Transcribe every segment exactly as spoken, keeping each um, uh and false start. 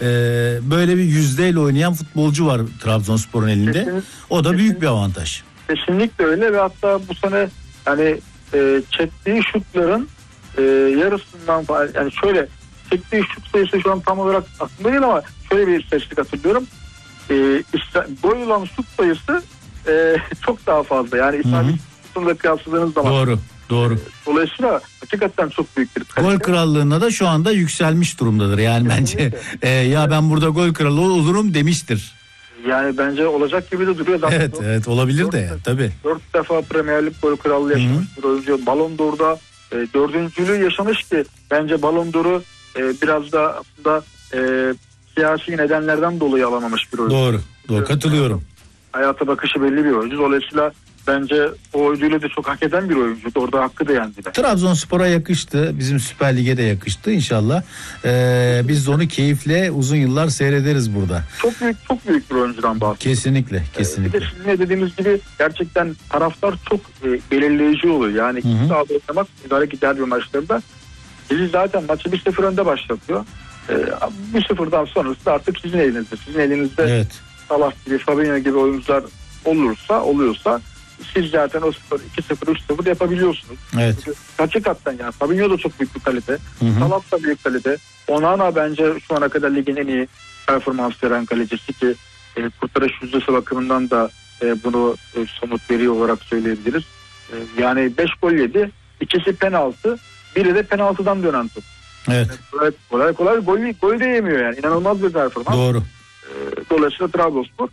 e, böyle bir yüzdeyle oynayan futbolcu var Trabzonspor'un elinde. Kesinlikle, o da büyük bir avantaj. Kesinlikle öyle ve hatta bu sene yani e, çektiği şutların e, yarısından yani şöyle çektiği şut sayısı şu an tam olarak aklımda değil ama şöyle bir istatistik hatırlıyorum. E, işte, gol olan şut sayısı e, çok daha fazla. Yani isabet şutunda kıyasladığınız zaman. Doğru. Doğru. Dolayısıyla hakikaten çok büyük bir kalite. Gol krallığına da şu anda yükselmiş durumdadır. Yani bence e, ya ben burada gol kralı olurum demiştir. Yani bence olacak gibi de duruyor. Zaten evet, dört, evet olabilir dört, de ya, tabii. Dört defa Premier Lig gol krallığı yaşamış bir oyuncu. Ballon d'Or'da e, dördüncülüğü yaşamış ki bence Ballon d'Or'u e, biraz da aslında e, siyasi nedenlerden dolayı alamamış bir oyuncu. Doğru, doğru katılıyorum. Hayata bakışı belli bir oyuncu. Dolayısıyla bence o ödülü de çok hak eden bir oyuncu. Orada hakkı da yendi. Trabzonspor'a yakıştı. Bizim Süper Lig'e de yakıştı inşallah. Ee, biz de onu keyifle uzun yıllar seyrederiz burada. Çok büyük çok büyük bir oyuncudan bahsediyoruz. Kesinlikle, kesinlikle. Ee, bir de sizin de dediğiniz gibi gerçekten taraftar çok e, belirleyici oluyor. Yani iki sahada oynamak idare gider bir maçlarda. Sizi zaten maçı bir sıfır önde başlatıyor. Ee, bir sıfırdan sonrası da artık sizin elinizde. Sizin elinizde evet. Salah gibi, Fabinho gibi oyuncular olursa, oluyorsa siz zaten o sıfır, iki sıfır, üç sıfır yapabiliyorsunuz. Evet. Hakikaten yani Fabinho da çok büyük bir kalite. Salah da büyük kalite. Onana bence şu ana kadar ligin en iyi performans veren kalecisi ki e, kurtarış yüzdesi bakımından da e, bunu e, somut veri olarak söyleyebiliriz. E, yani beş gol yedi. İkisi penaltı. Biri de penaltıdan dönen top. Evet. Yani kolay kolay gol, gol de yemiyor yani. İnanılmaz bir performans. Doğru. E, dolayısıyla Trabzonspor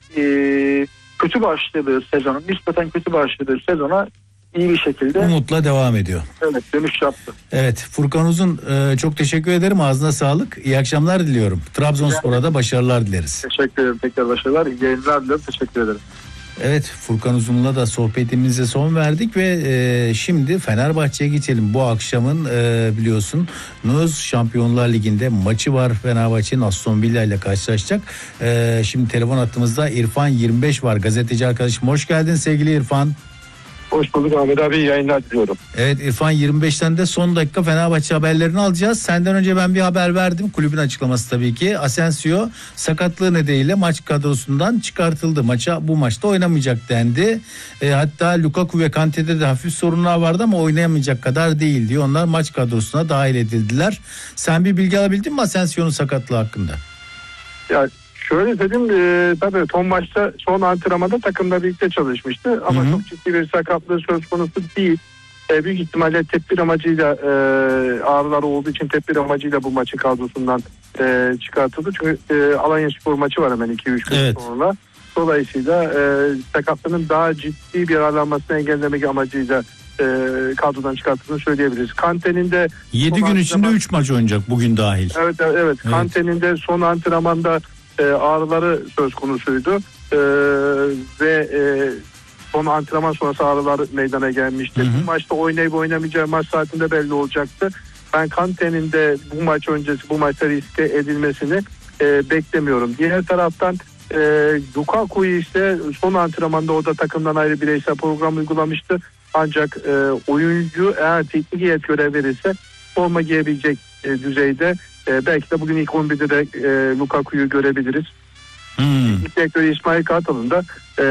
e, kötü başladığı sezonun, nispeten kötü başladığı sezona iyi bir şekilde umutla devam ediyor. Evet, dönüş yaptı. Evet, Furkan Uzun e, çok teşekkür ederim. Ağzına sağlık. İyi akşamlar diliyorum. Trabzonspor'a da başarılar dileriz. Teşekkür ederim. Tekrar başarılar. İyi yayınlar diliyorum. Teşekkür ederim. Evet, Furkan Uzun'la da sohbetimize son verdik ve e, şimdi Fenerbahçe'ye geçelim. Bu akşamın e, biliyorsun Nuz Şampiyonlar Ligi'nde maçı var. Fenerbahçe'nin Aston Villa ile karşılaşacak. E, şimdi telefon hattımızda İrfan yirmi beş var. Gazeteci arkadaşım. Hoş geldin sevgili İrfan. Hoş bulduk Ahmet abi, iyi yayınlar diliyorum. Evet İrfan, yirmi beşten de son dakika Fenerbahçe haberlerini alacağız. Senden önce ben bir haber verdim. Kulübün açıklaması tabii ki. Asensio sakatlığı nedeniyle maç kadrosundan çıkartıldı. Maça bu maçta oynamayacak dendi. E, hatta Lukaku ve Kante'de de hafif sorunlar vardı ama oynayamayacak kadar değil diyor. Onlar maç kadrosuna dahil edildiler. Sen bir bilgi alabildin mi Asensio'nun sakatlığı hakkında? Ya şöyle dedim, e, tabii son maçta son antrenmanda takımla birlikte çalışmıştı ama Hı-hı. çok ciddi bir sakatlığı söz konusu değil. E, büyük ihtimalle tedbir amacıyla e, ağrıları olduğu için tedbir amacıyla bu maçı kadrosundan e, çıkartıldı. Çünkü e, Alanyaspor maçı var hemen iki üç gün evet. sonra. Dolayısıyla e, sakatlığının daha ciddi bir ağırlanmasını engellemek amacıyla e, kadrodan çıkartıldığını söyleyebiliriz. Kante'nin de yedi gün içinde üç maç oynayacak bugün dahil. Evet evet. evet. Kante'nin de son antrenmanda E, ağrıları söz konusuydu e, ve e, son antrenman sonrası ağrılar meydana gelmişti. Hı hı. Bu maçta oynayıp oynamayacağı maç saatinde belli olacaktı. Ben Kante'nin de bu maç öncesi bu maçta riske edilmesini e, beklemiyorum. Diğer taraftan e, Lukaku'yu ise son antrenmanda o da takımdan ayrı bireysel program uygulamıştı. Ancak e, oyuncu eğer teknik heyet görev verirse forma giyebilecek e, düzeyde. Ee, belki de bugün ilk on birde de e, Lukaku'yu görebiliriz. Hmm. Direktör İsmail Kartal'ın da e,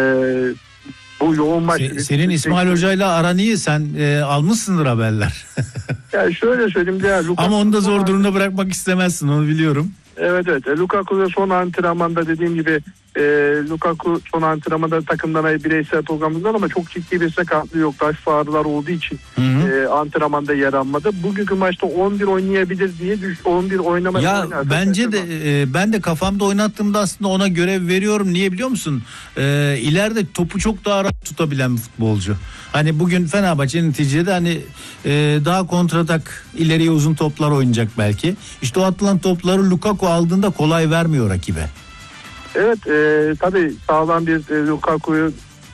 bu yoğun maç... Se, senin İsmail Hoca'yla aran iyi, sen e, almışsındır haberler. Yani şöyle söyleyeyim de... Ya, ama onu da zor durumda bırakmak istemezsin, onu biliyorum. Evet evet. E, Lukaku'da son antrenmanda dediğim gibi e, Lukaku son antrenmanda takımdan ayrı bireysel programından ama çok ciddi bir sakatlığı yok. Hafif ağrılar olduğu için e, antrenmanda yer almadı. Bugünkü maçta on bir oynayabilir diye düş, on bir oynama. Ya oynarsa bence de e, ben de kafamda oynattığımda aslında ona görev veriyorum. Niye biliyor musun? E, ileride topu çok daha rahat tutabilen bir futbolcu. Hani bugün Fenerbahçe neticede hani e, daha kontratak, ileriye uzun toplar oynayacak belki. İşte o atılan topları Lukaku aldığında kolay vermiyor rakibe. Evet e, tabii sağlam bir e, Lukaku'yu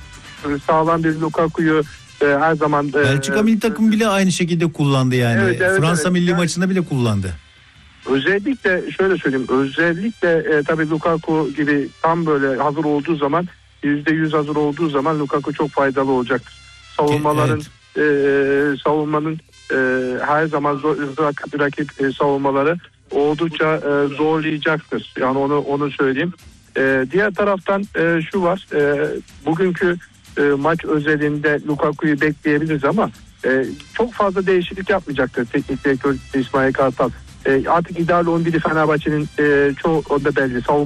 sağlam bir Lukaku'yu e, her zaman e, Belçika milli takım bile aynı şekilde kullandı yani. Evet, evet, Fransa evet. milli yani, maçında bile kullandı. Özellikle şöyle söyleyeyim, özellikle e, tabii Lukaku gibi tam böyle hazır olduğu zaman, yüzde yüz hazır olduğu zaman Lukaku çok faydalı olacaktır. Savunmaların evet. e, savunmanın e, her zaman zor, rakip, rakip e, savunmaları oldukça e, zorlayacaktır. Yani onu onu söyleyeyim. E, diğer taraftan e, şu var. E, bugünkü e, maç özelinde Lukaku'yu bekleyebiliriz ama e, çok fazla değişiklik yapmayacaktır teknik direktör İsmail Kartal. E, artık ideal on biri Fenerbahçe'nin e, çoğu o da belli. Savunma